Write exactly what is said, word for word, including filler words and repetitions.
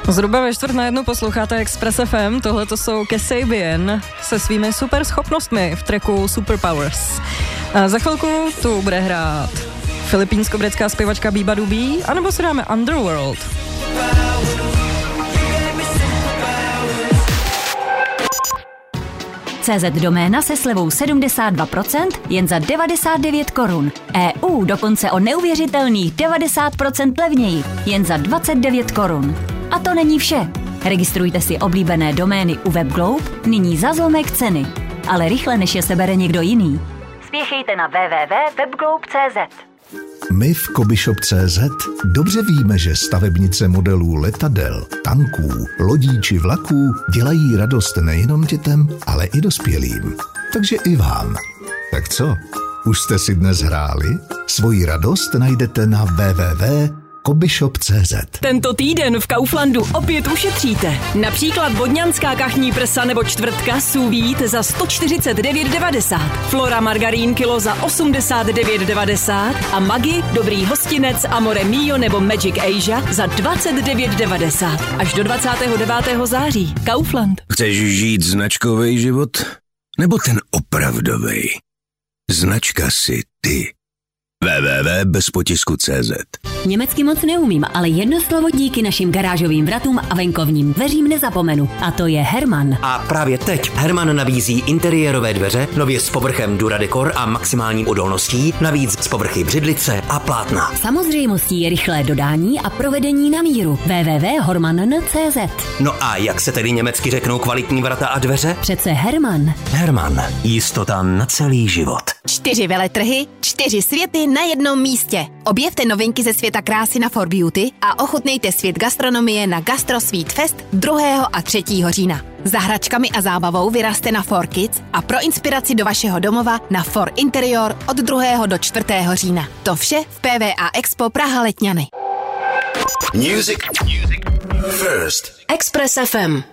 Zhruba ve čtvrt na jednu posloucháte Express F M, tohle to jsou Kasabian se svými super schopnostmi v tracku Superpowers. A za chvilku tu bude hrát filipínsko-britská zpěvačka Biba Dubí, anebo si dáme Underworld. C Z doména se slevou sedmdesát dva procent jen za devadesát devět korun. E U dokonce o neuvěřitelných devadesát procent levněji jen za dvacet devět korun. A to není vše. Registrujte si oblíbené domény u WebGlobe nyní za zlomek ceny. Ale rychle, než je sebere někdo jiný. Spěchejte na w w w tečka webglobe tečka c z. My v Kobyshop tečka c z dobře víme, že stavebnice modelů letadel, tanků, lodí či vlaků dělají radost nejenom dětem, ale i dospělým. Takže i vám. Tak co? Už jste si dnes hráli? Svoji radost najdete na w w w tečka kobyshop tečka c z. Tento týden v Kauflandu opět ušetříte. Například vodňanská kachní prsa nebo čtvrtka sous vide za sto čtyřicet devět devadesát, Flora margarín kilo za osmdesát devět devadesát a Maggi, dobrý hostinec, Amore Mio nebo Magic Asia za dvacet devět devadesát. Až do dvacátého devátého září. Kaufland. Chceš žít značkový život? Nebo ten opravdový? Značka si ty. w w w tečka bez potisku tečka c z. Německy moc neumím, ale jedno slovo díky našim garážovým vratům a venkovním dveřím nezapomenu. A to je Herman. A právě teď Herman nabízí interiérové dveře, nově s povrchem Duradecor a maximální odolností, navíc z povrchy břidlice a plátna. Samozřejmostí je rychlé dodání a provedení na míru. w w w tečka horman tečka c z. No a jak se tedy německy řeknou kvalitní vrata a dveře? Přece Herman. Herman. Jistota na celý život. Čtyři veletrhy, čtyři světy na jednom místě. Objevte novinky ze světa krásy na For Beauty a ochutnejte svět gastronomie na Gastro Sweet Fest druhého a třetího října. Za hračkami a zábavou vyrazte na For Kids a pro inspiraci do vašeho domova na For Interior od druhého do čtvrtého října. To vše v P V A Expo Praha Letňany. Music. Music. First. Express F M.